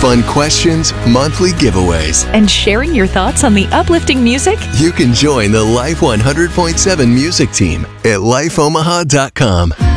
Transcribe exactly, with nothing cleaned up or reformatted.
fun questions, monthly giveaways. And sharing your thoughts on the uplifting music? You can join the Life one hundred point seven music team at life omaha dot com.